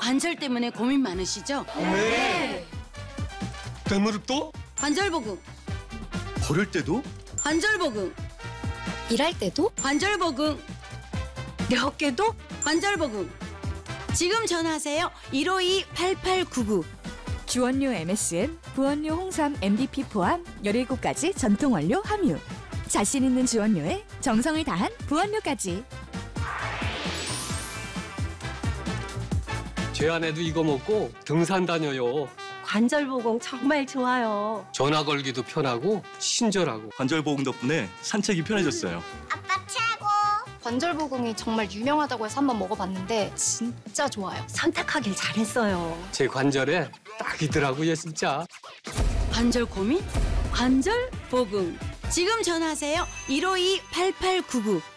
관절 때문에 고민 많으시죠? 네. 대무릎도? 관절보금, 걸을 때도? 관절보금, 일할 때도? 관절보금, 어깨도? 관절보금. 지금 전화하세요. 152-8899. 주원료 MSM, 부원료 홍삼 MDP 포함 17가지 전통 원료 함유. 자신 있는 주원료에 정성을 다한 부원료까지. 제 아내도 이거 먹고 등산 다녀요. 관절보공 정말 좋아요. 전화 걸기도 편하고 친절하고. 관절보험 덕분에 산책이 편해졌어요. 관절보공이 정말 유명하다고 해서 한번 먹어봤는데 진짜 좋아요. 선택하길 잘했어요. 제 관절에 딱이더라고요, 진짜. 관절 고민? 관절보금. 지금 전화하세요. 152-8899.